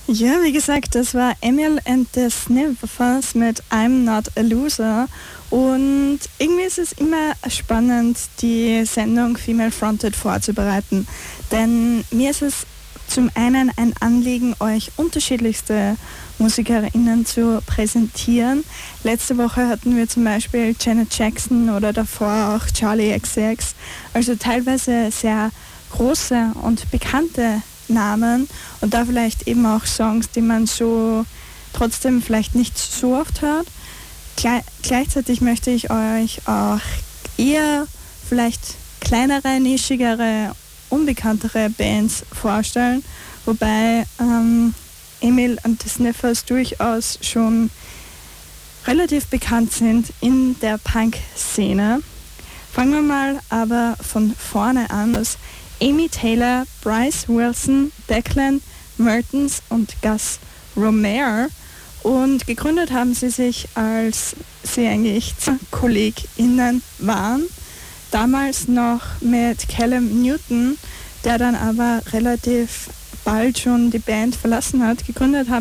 Ja, wie gesagt, das war Emil and the Sniffers mit I'm Not a Loser. Und irgendwie ist es immer spannend, die Sendung Female Fronted vorzubereiten. Denn mir ist es zum einen ein Anliegen, euch unterschiedlichste MusikerInnen zu präsentieren. Letzte Woche hatten wir zum Beispiel Janet Jackson oder davor auch Charlie XCX. Also teilweise sehr große und bekannte Namen und da vielleicht eben auch Songs, die man so trotzdem vielleicht nicht so oft hört. Gleichzeitig möchte ich euch auch eher vielleicht kleinere, nischigere, unbekanntere Bands vorstellen, wobei Emil und the Sniffers durchaus schon relativ bekannt sind in der Punk-Szene. Fangen wir mal aber von vorne an, dass Amy Taylor, Bryce Wilson, Declan Mertens und Gus Romero. Und gegründet haben sie sich, als sie eigentlich KollegInnen waren. Damals noch mit Callum Newton, der dann aber relativ bald schon die Band verlassen hat. Gegründet haben